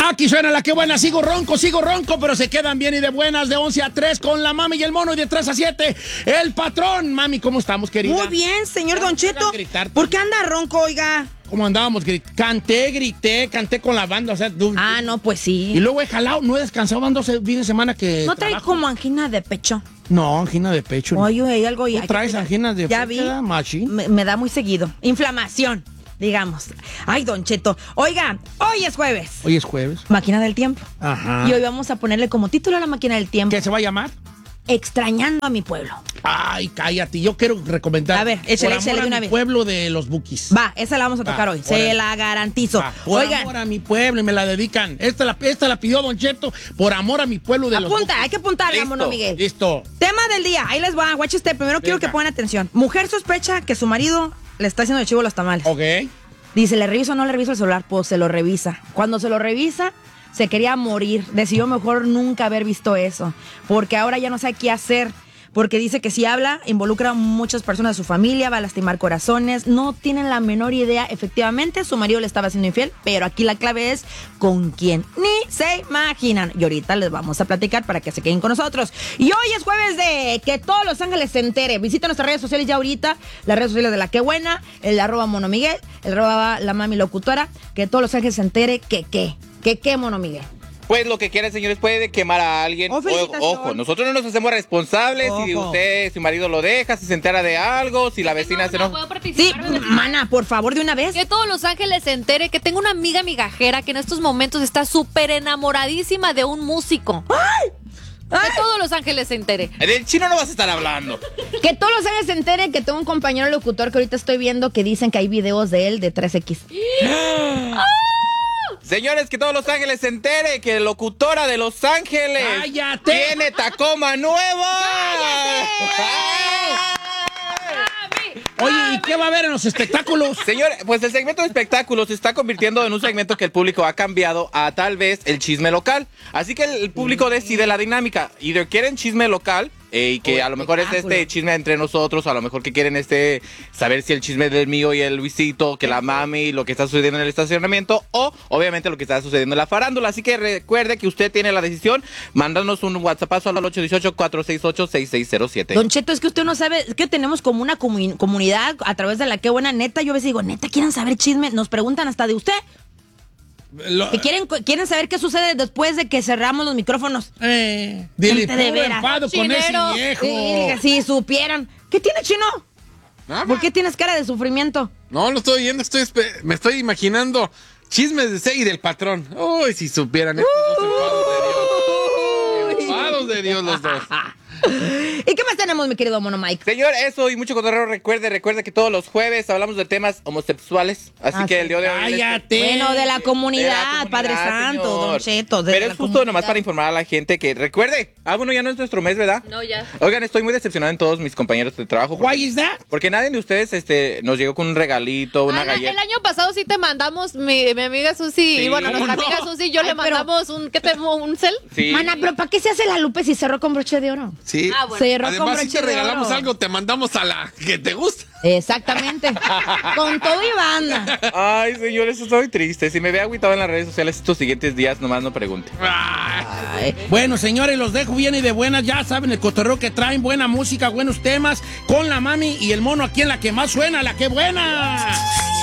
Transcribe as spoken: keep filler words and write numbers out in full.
Aquí suena la que buena, sigo ronco, sigo ronco, pero se quedan bien y de buenas, de once a tres con la mami y el mono, y de tres a siete el patrón. Mami, ¿cómo estamos, querida? Muy bien, señor Don Cheto. ¿Por qué anda ronco, oiga? ¿Cómo andábamos? Canté, grité, canté con la banda, o sea... Du- Ah, no, pues sí. Y luego he jalado, no he descansado, van dos fines de semana que ¿No trae trabajo. como angina de pecho? No, angina de pecho. Oye, hay algo... ¿Tú traes anginas de ya pecho? vi. Machín. Me, me da muy seguido. Inflamación, digamos. Ay, Don Cheto. Oiga, hoy es jueves. Hoy es jueves. Máquina del tiempo. Ajá. Y hoy vamos a ponerle como título a la máquina del tiempo: ¿Qué se va a llamar? Extrañando a mi pueblo. Ay, cállate, yo quiero recomendar. A ver, échale, Por échale amor de a una mi vez. pueblo de los Bukis. Va, esa la vamos a tocar Va, hoy. Se órale. la garantizo. Va, por Oigan, amor a mi pueblo, y me la dedican. Esta la, esta la pidió Don Cheto, por amor a mi pueblo de los apunta, Bukis. hay que apuntarle, Listo, mono Miguel. Listo. Tema del día, ahí les va, watch este. Primero quiero Venga. que pongan atención. Mujer sospecha que su marido le está haciendo de chivo los tamales. Ok. Dice, ¿le reviso o no le reviso el celular? Pues se lo revisa. Cuando se lo revisa, se quería morir. Decidió mejor nunca haber visto eso, porque ahora ya no sabe qué hacer. Porque dice que si habla, involucra a muchas personas de su familia, va a lastimar corazones. No tienen la menor idea. Efectivamente, su marido le estaba siendo infiel, pero aquí la clave es con quién. Ni se imaginan. Y ahorita les vamos a platicar para que se queden con nosotros. Y hoy es jueves de que todos Los Ángeles se entere. Visita nuestras redes sociales ya ahorita. Las redes sociales de La Que Buena, el arroba Mono Miguel, el arroba La Mami Locutora. Que todos Los Ángeles se entere que qué. Que qué, Mono Miguel. Pues lo que quiera, señores, puede quemar a alguien. Oh, O- felicitación. ojo, nosotros no nos hacemos responsables si Ojo. usted, su marido lo deja, si se entera de algo, si la vecina no, se no, no. puedo Sí, participar. mana, por favor, de una vez. Que todos Los Ángeles se entere que tengo una amiga migajera que en estos momentos está súper enamoradísima de un músico. ¡Ay! Que todos Los Ángeles se entere. Del chino no vas a estar hablando. Que todos Los Ángeles se entere que tengo un compañero locutor que ahorita estoy viendo que dicen que hay videos de él de tres equis. Señores, que todos Los Ángeles se entere que locutora de Los Ángeles ¡Cállate! tiene Tacoma nueva. Oye, ¿y qué va a haber en los espectáculos? Señor, pues el segmento de espectáculos se está convirtiendo en un segmento que el público ha cambiado a tal vez el chisme local. Así que el, el público decide la dinámica. Y quieren chisme local eh, y que O a lo mejor es espectáculo. este chisme entre nosotros, a lo mejor que quieren este saber si el chisme del mío y el Luisito, que la mami, lo que está sucediendo en el estacionamiento, o obviamente lo que está sucediendo en la farándula. Así que recuerde que usted tiene la decisión. Mándanos un WhatsApp al ocho uno ocho, cuatro seis ocho, seis seis cero siete. Don Cheto, es que usted no sabe, es que tenemos como una comu- comunidad a través de La Que Buena, neta. Yo a veces digo, neta, ¿quieren saber chisme? Nos preguntan hasta de usted. Lo- Que quieren, quieren saber qué sucede después de que cerramos los micrófonos. Eh, dile, Gente de puro veras. enfado con ese Chinero. viejo. Sí, si supieran. ¿Qué tiene, Chino? Nada. ¿Por qué tienes cara de sufrimiento? No, lo estoy oyendo, estoy espe- me estoy imaginando chismes de C y del patrón. Uy, si supieran estos dos enfados de Dios. Enfados de Dios los dos. ¿Y qué más tenemos, mi querido Mono Mike? Señor, eso y mucho cotorreo. Recuerde, recuerde que todos los jueves hablamos de temas homosexuales. Así Ah, que sí. el día de hoy. les- Cállate. Bueno, de la comunidad, De la comunidad, Padre Santo, señor. Don Cheto. de Pero la es justo comunidad. nomás para informar a la gente que recuerde. Ah, bueno, ya no es nuestro mes, ¿verdad? No, ya. Oigan, estoy muy decepcionado en todos mis compañeros de trabajo. Why Porque, is that? porque nadie de ustedes este, nos llegó con un regalito, una Ana, galleta. el año pasado sí te mandamos, mi, mi amiga Susi, Sí, y bueno, ¿cómo nuestra no? amiga Susi y yo Ay, le pero- mandamos un, ¿qué te, un cel? Sí. Mana, pero ¿para qué se hace la Lupe si cerró con broche de oro? Sí. Ah, bueno. Cerró con Además, broche si te de regalamos oro. algo, te mandamos a la que te gusta. Exactamente. Con todo y banda. Ay, señores, estoy triste. Si me ve agüitado en las redes sociales estos siguientes días, nomás no pregunte. Ay, Bueno, señores, los dejo bien y de buenas. Ya saben el cotorreo que traen, buena música, buenos temas, con la mami y el mono aquí en La Que Más Suena, La Que Buena.